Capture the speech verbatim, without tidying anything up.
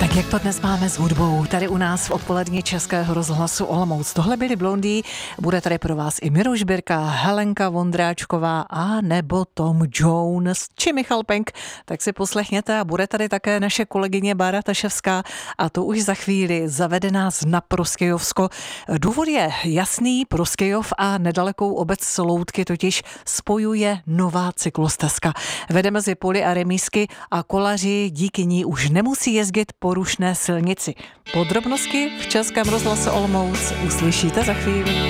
Tak jak to dnes máme s hudbou? Tady u nás v odpolední Českého rozhlasu Olomouc. Tohle byli Blondie, bude tady pro vás i Miroš Birka, Helenka Vondráčková a nebo Tom Jones či Michal Penk. Tak si poslechněte a bude tady také naše kolegyně Bára Taševská a to už za chvíli zavede nás na Proskyjovsko. Důvod je jasný, Proskyjov a nedalekou obec Soloutky totiž spojuje nová cyklostezka. Vede mezi poli a remízky a kolaři díky ní už nemusí jezdit po rušné silnici. Podrobnosti v Českém rozhlase Olomouc uslyšíte za chvíli.